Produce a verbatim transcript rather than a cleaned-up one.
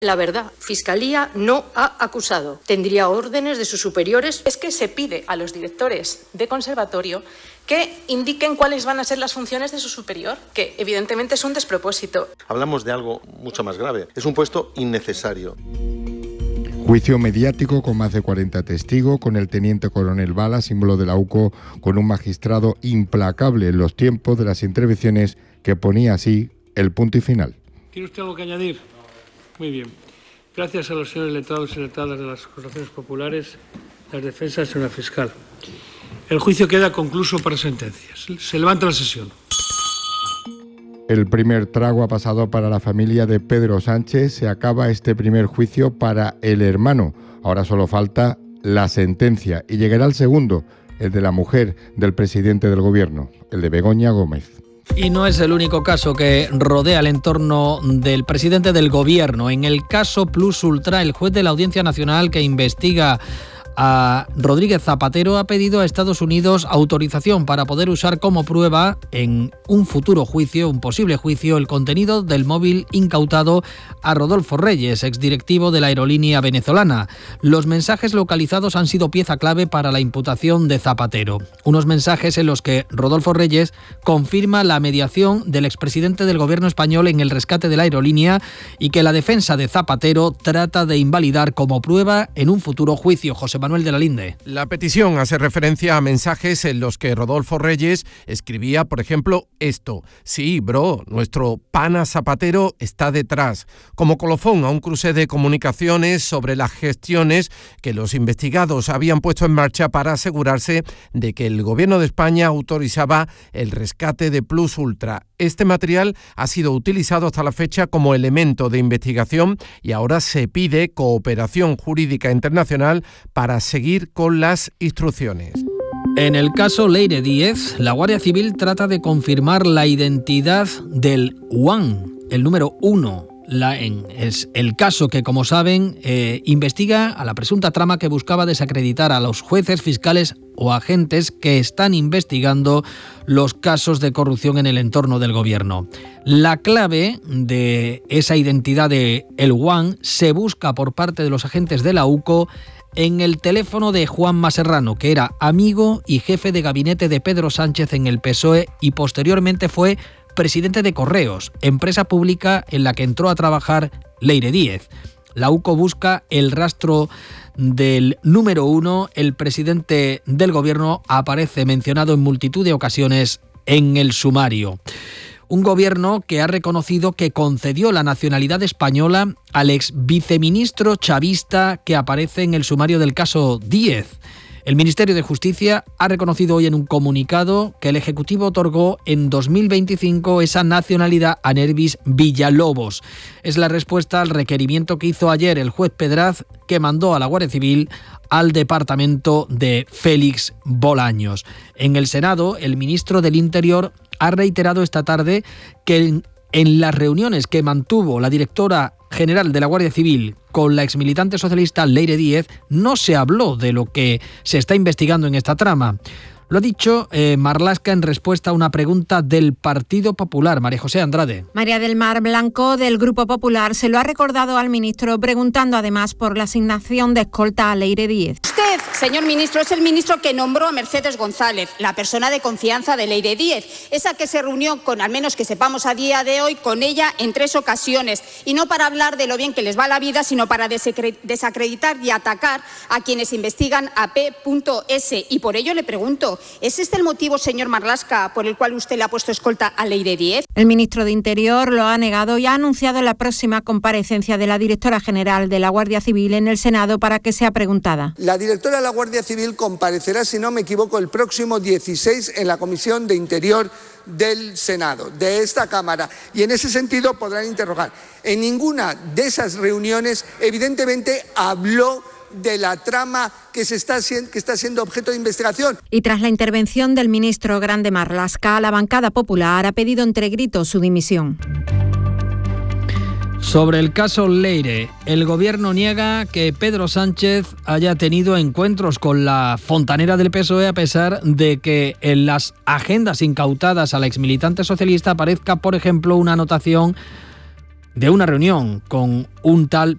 La verdad, Fiscalía no ha acusado. Tendría órdenes de sus superiores. Es que se pide a los directores de conservatorio que indiquen cuáles van a ser las funciones de su superior, que evidentemente es un despropósito. Hablamos de algo mucho más grave. Es un puesto innecesario. Juicio mediático con más de cuarenta testigos, con el teniente coronel Bala, símbolo de la U C O, con un magistrado implacable en los tiempos de las intervenciones que ponía así el punto y final. ¿Tiene usted algo que añadir? Muy bien. Gracias a los señores letrados y letradas de las acusaciones populares, las defensas y la fiscal. El juicio queda concluso para sentencias. Se levanta la sesión. El primer trago ha pasado para la familia de Pedro Sánchez. Se acaba este primer juicio para el hermano. Ahora solo falta la sentencia y llegará el segundo, el de la mujer del presidente del gobierno, el de Begoña Gómez. Y no es el único caso que rodea el entorno del presidente del gobierno. En el caso Plus Ultra, el juez de la Audiencia Nacional que investiga a Rodríguez Zapatero ha pedido a Estados Unidos autorización para poder usar como prueba en un futuro juicio, un posible juicio, el contenido del móvil incautado a Rodolfo Reyes, exdirectivo de la aerolínea venezolana. Los mensajes localizados han sido pieza clave para la imputación de Zapatero. Unos mensajes en los que Rodolfo Reyes confirma la mediación del expresidente del gobierno español en el rescate de la aerolínea y que la defensa de Zapatero trata de invalidar como prueba en un futuro juicio. José Manuel de la Linde. La petición hace referencia a mensajes en los que Rodolfo Reyes escribía, por ejemplo, esto: sí, bro, nuestro pana Zapatero está detrás, como colofón a un cruce de comunicaciones sobre las gestiones que los investigados habían puesto en marcha para asegurarse de que el gobierno de España autorizaba el rescate de Plus Ultra. Este material ha sido utilizado hasta la fecha como elemento de investigación y ahora se pide cooperación jurídica internacional para seguir con las instrucciones. En el caso Leire Díez, la Guardia Civil trata de confirmar la identidad del One, el número uno. La, en, es el caso que, como saben, eh, investiga a la presunta trama que buscaba desacreditar a los jueces, fiscales o agentes que están investigando los casos de corrupción en el entorno del gobierno. La clave de esa identidad de el One se busca por parte de los agentes de la U C O en el teléfono de Juanma Serrano, que era amigo y jefe de gabinete de Pedro Sánchez en el P S O E y posteriormente fue presidente de Correos, empresa pública en la que entró a trabajar Leire Díez. La U C O busca el rastro del número uno. El presidente del gobierno aparece mencionado en multitud de ocasiones en el sumario. Un gobierno que ha reconocido que concedió la nacionalidad española al ex viceministro chavista que aparece en el sumario del caso Díez. El Ministerio de Justicia ha reconocido hoy en un comunicado que el Ejecutivo otorgó en dos mil veinticinco esa nacionalidad a Nervis Villalobos. Es la respuesta al requerimiento que hizo ayer el juez Pedraz, que mandó a la Guardia Civil al departamento de Félix Bolaños. En el Senado, el ministro del Interior ha reiterado esta tarde que en, en las reuniones que mantuvo la directora general de la Guardia Civil con la exmilitante socialista Leire Díez no se habló de lo que se está investigando en esta trama. Lo ha dicho eh, Marlaska en respuesta a una pregunta del Partido Popular. María José Andrade. María del Mar Blanco, del Grupo Popular, se lo ha recordado al ministro, preguntando además por la asignación de escolta a Leire Díez. Usted, señor ministro, es el ministro que nombró a Mercedes González, la persona de confianza de Leire Díez, esa que se reunió con, al menos que sepamos a día de hoy, con ella en tres ocasiones, y no para hablar de lo bien que les va la vida, sino para desacreditar y atacar a quienes investigan a P S. Y por ello le pregunto, ¿es este el motivo, señor Marlaska, por el cual usted le ha puesto escolta a Leire Díez? El ministro de Interior lo ha negado y ha anunciado la próxima comparecencia de la directora general de la Guardia Civil en el Senado para que sea preguntada. La directora de la Guardia Civil comparecerá, si no me equivoco, el próximo dieciséis en la Comisión de Interior del Senado, de esta Cámara, y en ese sentido podrán interrogar. En ninguna de esas reuniones, evidentemente, habló de la trama que, se está, que está siendo objeto de investigación. Y tras la intervención del ministro Grande Marlaska, la bancada popular ha pedido entre gritos su dimisión. Sobre el caso Leire, el gobierno niega que Pedro Sánchez haya tenido encuentros con la fontanera del P S O E, a pesar de que en las agendas incautadas a la exmilitante socialista aparezca, por ejemplo, una anotación de una reunión con un tal